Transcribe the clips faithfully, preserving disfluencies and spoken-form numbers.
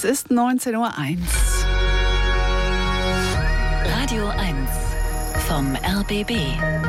Es ist neunzehn Uhr eins. Radio eins vom R B B.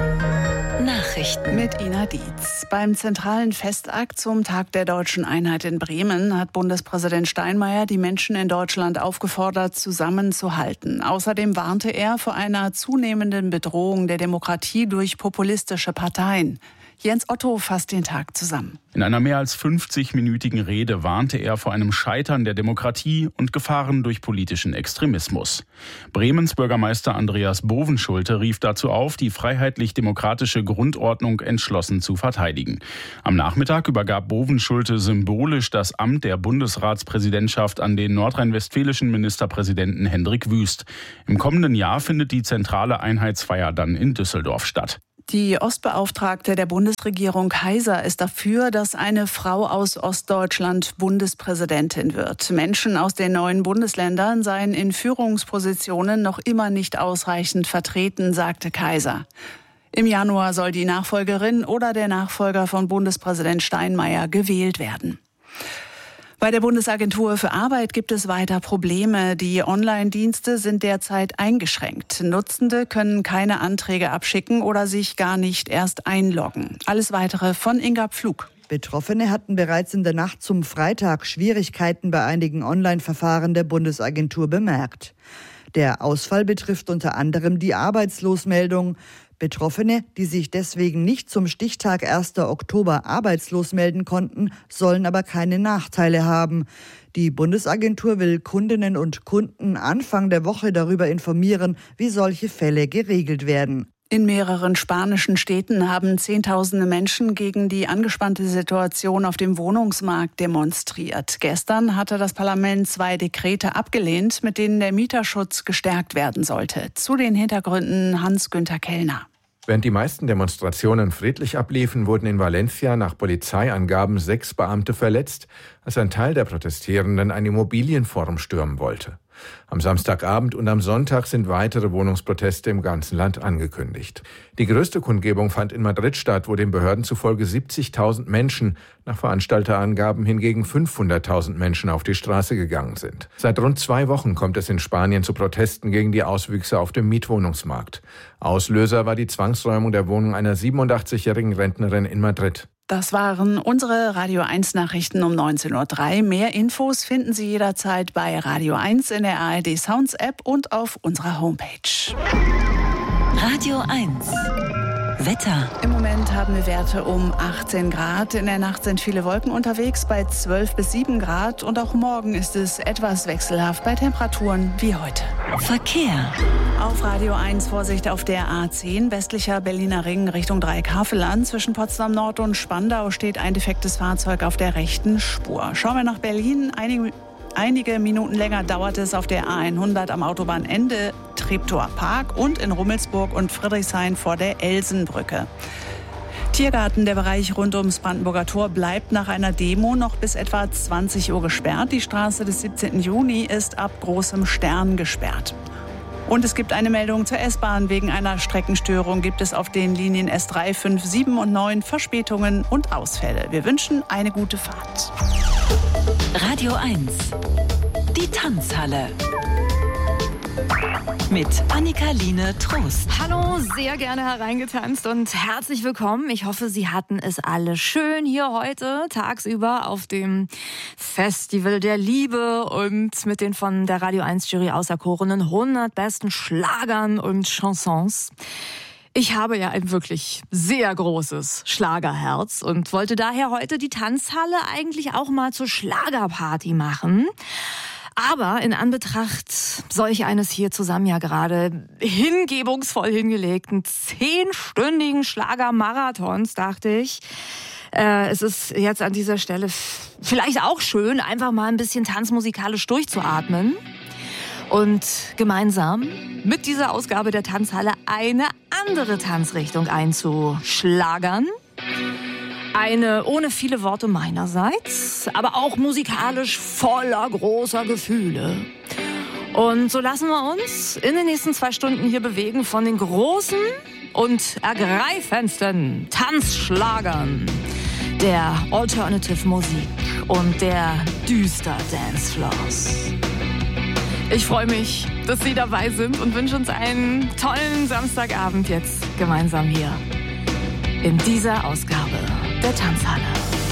Nachrichten mit Ina Dietz. Beim zentralen Festakt zum Tag der Deutschen Einheit in Bremen hat Bundespräsident Steinmeier die Menschen in Deutschland aufgefordert, zusammenzuhalten. Außerdem warnte er vor einer zunehmenden Bedrohung der Demokratie durch populistische Parteien. Jens Otto fasst den Tag zusammen. In einer mehr als fünfzig-minütigen Rede warnte er vor einem Scheitern der Demokratie und Gefahren durch politischen Extremismus. Bremens Bürgermeister Andreas Bovenschulte rief dazu auf, die freiheitlich-demokratische Grundordnung entschlossen zu verteidigen. Am Nachmittag übergab Bovenschulte symbolisch das Amt der Bundesratspräsidentschaft an den nordrhein-westfälischen Ministerpräsidenten Hendrik Wüst. Im kommenden Jahr findet die zentrale Einheitsfeier dann in Düsseldorf statt. Die Ostbeauftragte der Bundesregierung Kaiser ist dafür, dass eine Frau aus Ostdeutschland Bundespräsidentin wird. Menschen aus den neuen Bundesländern seien in Führungspositionen noch immer nicht ausreichend vertreten, sagte Kaiser. Im Januar soll die Nachfolgerin oder der Nachfolger von Bundespräsident Steinmeier gewählt werden. Bei der Bundesagentur für Arbeit gibt es weiter Probleme. Die Online-Dienste sind derzeit eingeschränkt. Nutzende können keine Anträge abschicken oder sich gar nicht erst einloggen. Alles Weitere von Inga Pflug. Betroffene hatten bereits in der Nacht zum Freitag Schwierigkeiten bei einigen Online-Verfahren der Bundesagentur bemerkt. Der Ausfall betrifft unter anderem die Arbeitslosmeldung. Betroffene, die sich deswegen nicht zum Stichtag ersten Oktober arbeitslos melden konnten, sollen aber keine Nachteile haben. Die Bundesagentur will Kundinnen und Kunden Anfang der Woche darüber informieren, wie solche Fälle geregelt werden. In mehreren spanischen Städten haben Zehntausende Menschen gegen die angespannte Situation auf dem Wohnungsmarkt demonstriert. Gestern hatte das Parlament zwei Dekrete abgelehnt, mit denen der Mieterschutz gestärkt werden sollte. Zu den Hintergründen Hans-Günther Kellner. Während die meisten Demonstrationen friedlich abliefen, wurden in Valencia nach Polizeiangaben sechs Beamte verletzt, als ein Teil der Protestierenden ein Immobilienforum stürmen wollte. Am Samstagabend und am Sonntag sind weitere Wohnungsproteste im ganzen Land angekündigt. Die größte Kundgebung fand in Madrid statt, wo den Behörden zufolge siebzigtausend Menschen, nach Veranstalterangaben hingegen fünfhunderttausend Menschen auf die Straße gegangen sind. Seit rund zwei Wochen kommt es in Spanien zu Protesten gegen die Auswüchse auf dem Mietwohnungsmarkt. Auslöser war die Zwangsräumung der Wohnung einer siebenundachtzigjährigen Rentnerin in Madrid. Das waren unsere Radio eins Nachrichten um neunzehn Uhr drei. Mehr Infos finden Sie jederzeit bei Radio eins in der A R D Sounds App und auf unserer Homepage. Radio eins Wetter. Im Moment haben wir Werte um achtzehn Grad. In der Nacht sind viele Wolken unterwegs bei zwölf bis sieben Grad. Und auch morgen ist es etwas wechselhaft bei Temperaturen wie heute. Verkehr. Auf Radio eins Vorsicht auf der A zehn, westlicher Berliner Ring Richtung Dreieckhaveland. Zwischen Potsdam Nord und Spandau steht ein defektes Fahrzeug auf der rechten Spur. Schauen wir nach Berlin. Einige Einige Minuten länger dauert es auf der A hundert am Autobahnende Treptower Park und in Rummelsburg und Friedrichshain vor der Elsenbrücke. Tiergarten, der Bereich rund ums Brandenburger Tor, bleibt nach einer Demo noch bis etwa zwanzig Uhr gesperrt. Die Straße des siebzehnten Juni ist ab Großem Stern gesperrt. Und es gibt eine Meldung zur S-Bahn. Wegen einer Streckenstörung gibt es auf den Linien S drei, fünf, sieben und neun Verspätungen und Ausfälle. Wir wünschen eine gute Fahrt. Radio eins, die Tanzhalle. Mit Annika-Line Trost. Hallo, sehr gerne hereingetanzt und herzlich willkommen. Ich hoffe, Sie hatten es alle schön hier heute tagsüber auf dem Festival der Liebe und mit den von der Radio eins Jury auserkorenen hundert besten Schlagern und Chansons. Ich habe ja ein wirklich sehr großes Schlagerherz und wollte daher heute die Tanzhalle eigentlich auch mal zur Schlagerparty machen. Aber in Anbetracht solch eines hier zusammen ja gerade hingebungsvoll hingelegten zehnstündigen Schlagermarathons dachte ich, äh, es ist jetzt an dieser Stelle f- vielleicht auch schön, einfach mal ein bisschen tanzmusikalisch durchzuatmen und gemeinsam mit dieser Ausgabe der Tanzhalle eine andere Tanzrichtung einzuschlagern. Eine ohne viele Worte meinerseits, aber auch musikalisch voller großer Gefühle. Und so lassen wir uns in den nächsten zwei Stunden hier bewegen von den großen und ergreifendsten Tanzschlagern der Alternative Musik und der düster Dancefloors. Ich freue mich, dass Sie dabei sind und wünsche uns einen tollen Samstagabend jetzt gemeinsam hier in dieser Ausgabe der Tanzhalle.